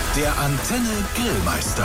Der Antenne Grillmeister.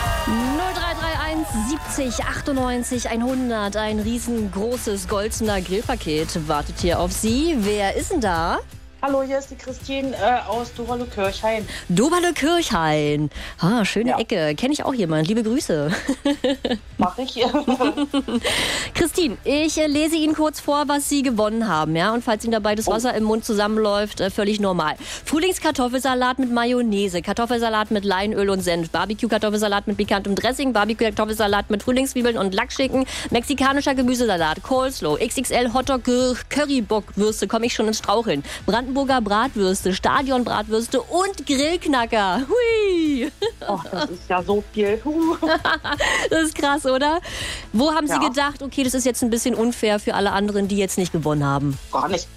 0331 70 98 100. Ein riesengroßes Golzener Grillpaket wartet hier auf Sie. Wer ist denn da? Hallo, hier ist die Christine aus Doberle-Kirchhain. Doberle-Kirchhain. Ah, schöne Ja. Ecke. Kenne ich auch jemand. Liebe Grüße. Mach ich. Christine, ich lese Ihnen kurz vor, was Sie gewonnen haben. Ja? Und falls Ihnen dabei das Wasser im Mund zusammenläuft, völlig normal. Frühlingskartoffelsalat mit Mayonnaise, Kartoffelsalat mit Leinöl und Senf, Barbecue-Kartoffelsalat mit pikantem Dressing, Barbecue-Kartoffelsalat mit Frühlingszwiebeln und Lackschinken, mexikanischer Gemüsesalat, Coleslaw, XXL Hotdog Currybockwürste, komme ich schon ins Straucheln, Brandenburger Bratwürste, Stadionbratwürste und Grillknacker. Hui! Ach, das ist ja so viel. Das ist krass, oder? Wo haben Sie Ja. gedacht, okay, das ist jetzt ein bisschen unfair für alle anderen, die jetzt nicht gewonnen haben? Gar nicht.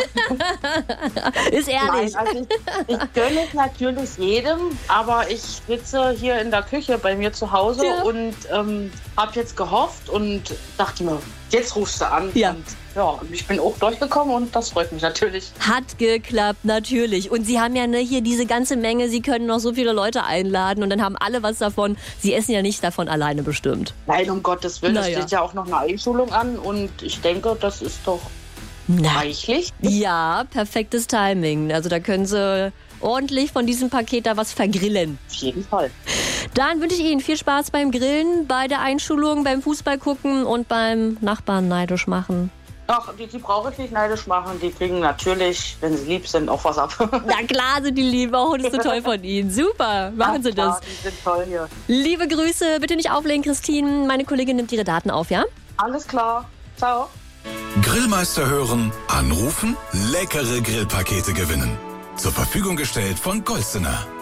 Ist ehrlich. Nein, also ich gönne es natürlich jedem, aber ich sitze hier in der Küche bei mir zu Hause Ja. und habe jetzt gehofft und dachte mir, jetzt rufst du an. Ja. Und ja, ich bin auch durchgekommen und das freut mich natürlich. Hat geklappt, natürlich. Und Sie haben ja hier diese ganze Menge, Sie können noch so viele Leute einladen und dann haben alle was davon. Sie essen ja nicht davon alleine bestimmt. Nein, um Gottes Willen, es Naja. steht ja auch noch eine Einschulung an und ich denke, das ist doch Na, reichlich. ja, perfektes Timing. Also da können Sie ordentlich von diesem Paket da was vergrillen. Auf jeden Fall. Dann wünsche ich Ihnen viel Spaß beim Grillen, bei der Einschulung, beim Fußball gucken und beim Nachbarn neidisch machen. Ach, die brauche ich nicht neidisch machen. Die kriegen natürlich, wenn sie lieb sind, auch was ab. Na klar sind die lieb, oh, das ist so toll von Ihnen. Super, machen Sie das. Ja, die sind toll hier. Liebe Grüße, bitte nicht auflegen, Christine. Meine Kollegin nimmt Ihre Daten auf, ja? Alles klar. Ciao. Grillmeister hören, anrufen, leckere Grillpakete gewinnen. Zur Verfügung gestellt von Golzener.